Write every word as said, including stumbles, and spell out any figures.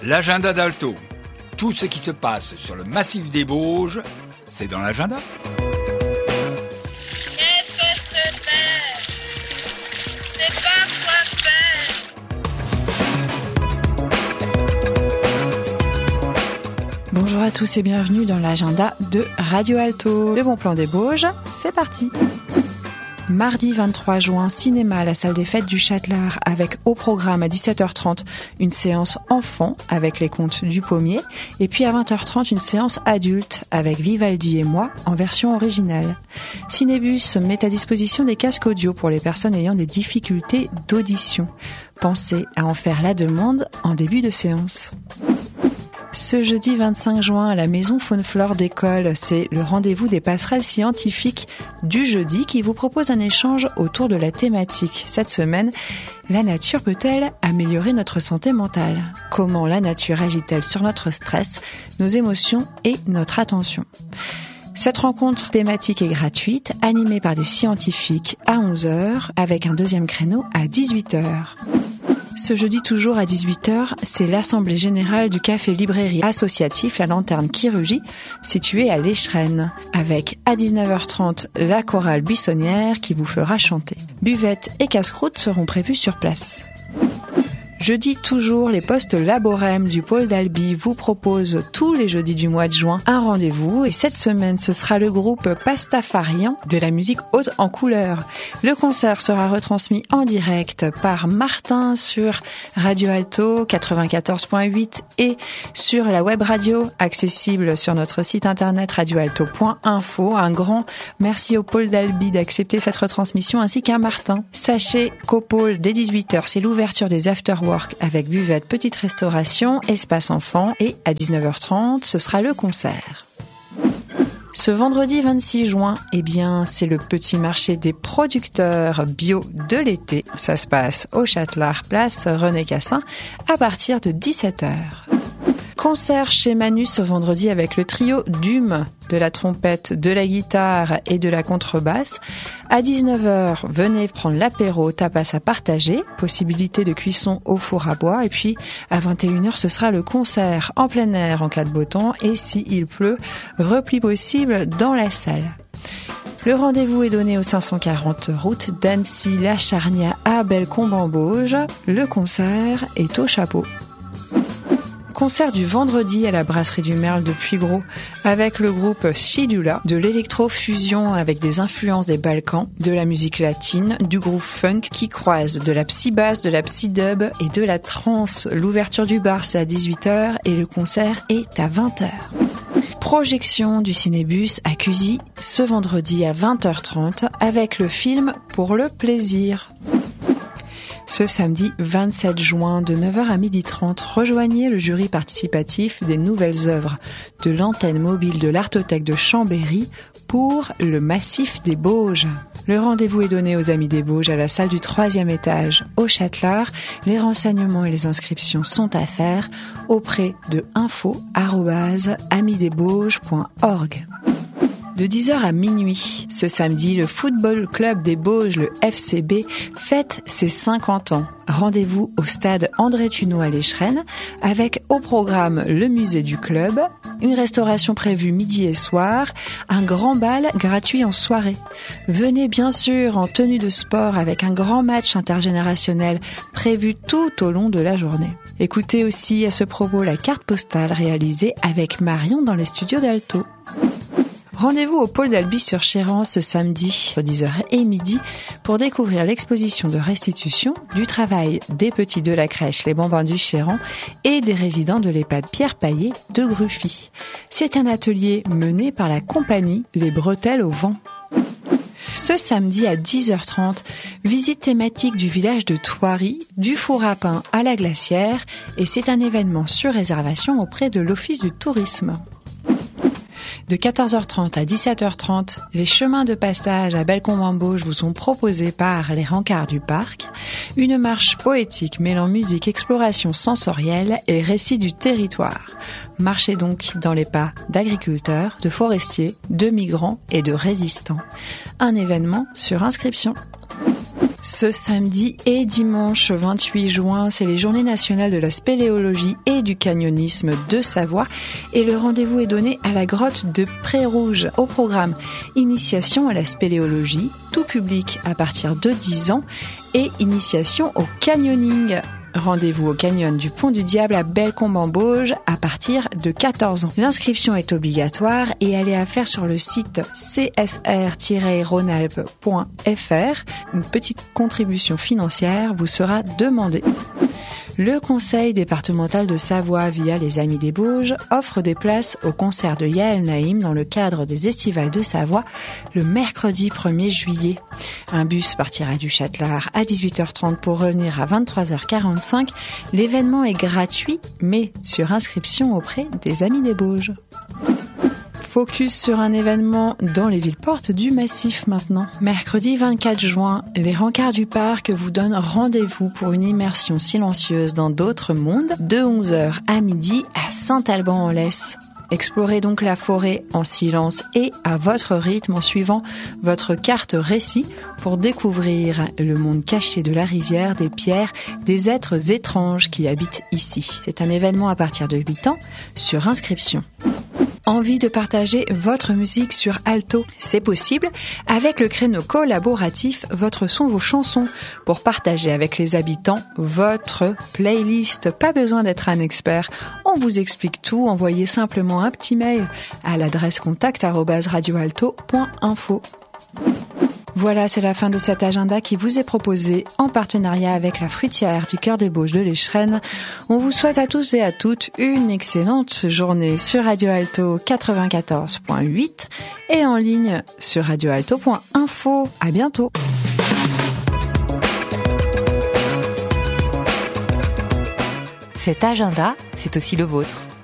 L'agenda d'Alto. Tout ce qui se passe sur le massif des Bauges, c'est dans l'agenda. Qu'est-ce que je te fais? C'est pas quoi faire. Bonjour à tous et bienvenue dans l'agenda de Radio Alto. Le bon plan des Bauges, c'est parti. Mardi vingt-trois juin, cinéma à la salle des fêtes du Châtelard avec au programme à dix-sept heures trente une séance enfant avec les contes du pommier et puis à vingt heures trente une séance adulte avec Vivaldi et moi en version originale. Cinébus met à disposition des casques audio pour les personnes ayant des difficultés d'audition. Pensez à en faire la demande en début de séance. Ce jeudi vingt-cinq juin à la maison Faune-Flore d'école, c'est le rendez-vous des passerelles scientifiques du jeudi qui vous propose un échange autour de la thématique. Cette semaine, la nature peut-elle améliorer notre santé mentale? Comment la nature agit-elle sur notre stress, nos émotions et notre attention? Cette rencontre thématique est gratuite, animée par des scientifiques à onze heures avec un deuxième créneau à dix-huit heures. Ce jeudi toujours à dix-huit heures, c'est l'Assemblée Générale du Café Librairie Associatif La Lanterne Chirurgie, situé à l'Échrennes, avec à dix-neuf heures trente la chorale buissonnière qui vous fera chanter. Buvettes et casse-croûte seront prévus sur place. Jeudi toujours, les postes Laborem du pôle d'Albi vous proposent tous les jeudis du mois de juin un rendez-vous et cette semaine ce sera le groupe Pastafarian de la musique haute en couleur. Le concert sera retransmis en direct par Martin sur Radio Alto quatre-vingt-quatorze virgule huit et sur la web radio accessible sur notre site internet radioalto point info. Un grand merci au pôle d'Albi d'accepter cette retransmission ainsi qu'à Martin. Sachez qu'au pôle dès dix-huit heures c'est l'ouverture des afterwork avec buvette, petite restauration, espace enfant et à dix-neuf heures trente, ce sera le concert. Ce vendredi vingt-six juin, eh bien, c'est le petit marché des producteurs bio de l'été. Ça se passe au Châtelard, place René Cassin, à partir de dix-sept heures. Concert chez Manu ce vendredi avec le trio Dume, de la trompette, de la guitare et de la contrebasse. À dix-neuf heures, venez prendre l'apéro, tapas à partager, possibilité de cuisson au four à bois. Et puis, à vingt et une heures, ce sera le concert en plein air en cas de beau temps. Et s'il pleut, repli possible dans la salle. Le rendez-vous est donné au cinq cent quarante route d'Annecy-La Charnia à Bellecombe-en-Bauges. Le concert est au chapeau. Concert du vendredi à la brasserie du Merle de Puygros avec le groupe Shidula, de l'électro-fusion avec des influences des Balkans, de la musique latine, du groove funk qui croise de la psy-bass, de la psy-dub et de la trance. L'ouverture du bar c'est à dix-huit heures et le concert est à vingt heures. Projection du Cinébus à Cusy ce vendredi à vingt heures trente avec le film Pour le plaisir. Ce samedi vingt-sept juin de neuf heures à midi trente, rejoignez le jury participatif des nouvelles œuvres de l'antenne mobile de l'Artothèque de Chambéry pour le massif des Bauges. Le rendez-vous est donné aux Amis des Bauges à la salle du troisième étage au Châtelard. Les renseignements et les inscriptions sont à faire auprès de info arobase amis des bauges point org. De dix heures à minuit, ce samedi, le Football Club des Bauges, le F C B, fête ses cinquante ans. Rendez-vous au stade André Tuneau à l'Échrennes, avec au programme le musée du club, une restauration prévue midi et soir, un grand bal gratuit en soirée. Venez bien sûr en tenue de sport avec un grand match intergénérationnel prévu tout au long de la journée. Écoutez aussi à ce propos la carte postale réalisée avec Marion dans les studios d'Alto. Rendez-vous au pôle d'Albi sur Chéran ce samedi, entre dix heures et midi, pour découvrir l'exposition de restitution du travail des petits de la crèche Les Bambins du Chéran et des résidents de l'EHPAD Pierre Paillet de Gruffy. C'est un atelier mené par la compagnie Les Bretelles au Vent. Ce samedi à dix heures trente, visite thématique du village de Thoiry, du four à pain à la glacière, et c'est un événement sur réservation auprès de l'Office du tourisme. De quatorze heures trente à dix-sept heures trente, les chemins de passage à Bellecombe-en-Bauges vous sont proposés par les rencarts du parc. Une marche poétique mêlant musique, exploration sensorielle et récit du territoire. Marchez donc dans les pas d'agriculteurs, de forestiers, de migrants et de résistants. Un événement sur inscription. Ce samedi et dimanche vingt-huit juin, c'est les Journées nationales de la spéléologie et du canyonisme de Savoie et le rendez-vous est donné à la grotte de Pré-Rouge. Au programme, initiation à la spéléologie, tout public à partir de dix ans et initiation au canyoning. Rendez-vous au canyon du Pont du Diable à Bellecombe-en-Bauges à partir de quatorze ans. L'inscription est obligatoire et elle est à faire sur le site c s r tiret rhônealpes point f r. Une petite contribution financière vous sera demandée. Le Conseil départemental de Savoie, via les Amis des Bauges, offre des places au concert de Yael Naïm dans le cadre des Estivales de Savoie le mercredi premier juillet. Un bus partira du Châtelard à dix-huit heures trente pour revenir à vingt-trois heures quarante-cinq. L'événement est gratuit, mais sur inscription auprès des Amis des Bauges. Focus sur un événement dans les villes portes du Massif maintenant. Mercredi vingt-quatre juin, les Rencarts du Parc vous donnent rendez-vous pour une immersion silencieuse dans d'autres mondes de onze heures à midi à Saint-Alban-en-Laisse. Explorez donc la forêt en silence et à votre rythme en suivant votre carte récit pour découvrir le monde caché de la rivière, des pierres, des êtres étranges qui habitent ici. C'est un événement à partir de huit ans sur inscription. Envie de partager votre musique sur Alto? C'est possible avec le créneau collaboratif Votre son, vos chansons pour partager avec les habitants votre playlist. Pas besoin d'être un expert. On vous explique tout. Envoyez simplement un petit mail à l'adresse contact arobase radioalto point info. Voilà, c'est la fin de cet agenda qui vous est proposé en partenariat avec la fruitière du Cœur des Bauges de l'Échrennes. On vous souhaite à tous et à toutes une excellente journée sur Radio Alto quatre-vingt-quatorze point huit et en ligne sur radioalto point info. À bientôt. Cet agenda, c'est aussi le vôtre.